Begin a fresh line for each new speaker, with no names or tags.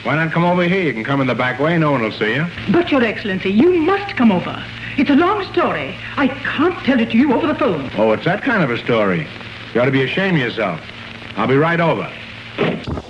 Why not come over here? You can come in the back way. No one will see you.
But, Your Excellency, you must come over. It's a long story. I can't tell it to you over the phone.
Oh, it's that kind of a story. You ought to be ashamed of yourself. I'll be right over.